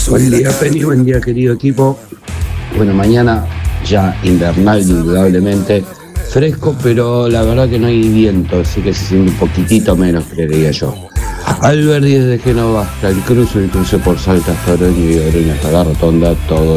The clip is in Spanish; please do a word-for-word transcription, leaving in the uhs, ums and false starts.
Buen día, Penny, buen día, querido equipo. Bueno, mañana ya invernal, indudablemente. Fresco, pero la verdad que no hay viento, así que se siente un poquitito menos, creería yo. Alberdi desde Génova hasta el cruce, el cruce por Salta hasta Oroño y Oroño hasta la Rotonda, todo